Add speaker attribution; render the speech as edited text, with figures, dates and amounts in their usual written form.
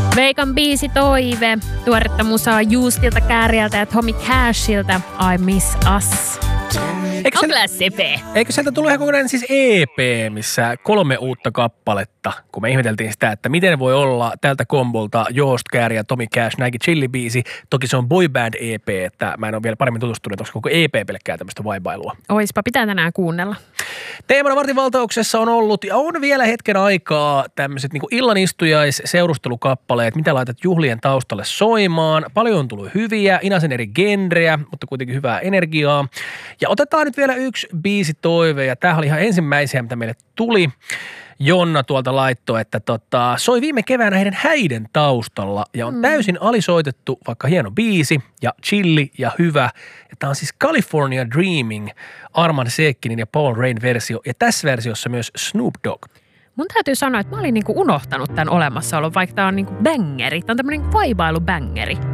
Speaker 1: Veikan biisi Toive, tuoretta musaa Justilta, Kääriältä ja Tommy Cashilta, I Miss Us. On kyllä sepe.
Speaker 2: Eikö sieltä tullut ihan kokonainen siis EP, missä 3 uutta kappaletta, kun me ihmeteltiin sitä, että miten voi olla tältä kombolta Joost, Kääri ja Tommy Cash, näinkin chilli-biisi. Toki se on boyband EP, että mä en ole vielä paremmin tutustunut, onko koko EP pelkkää tämmöistä vaibailua.
Speaker 1: Oispa, pitää tänään kuunnella.
Speaker 2: Teemana Vartin valtauksessa on ollut ja on vielä hetken aikaa tämmöiset niin kuin illanistujais-seurustelukappaleet, mitä laitat juhlien taustalle soimaan. Paljon on tullut hyviä, inasen eri genrejä, mutta kuitenkin hyvää energiaa. Ja otetaan nyt vielä yksi biisi Toive, ja tämähän oli ihan ensimmäisiä, mitä meille tuli. Jonna tuolta laittoi, että soi viime keväänä heidän häiden taustalla ja on täysin alisoitettu, vaikka hieno biisi ja chilli ja hyvä. Ja tämä on siis California Dreaming, Arman Sekkinin ja Paul Rain versio ja tässä versiossa myös Snoop Dogg.
Speaker 1: Mun täytyy sanoa, että mä olin niinku unohtanut tämän olemassaolon, vaikka tämä on niinku bängeri. Tämä on tämmöinen vaibailu-bängeri.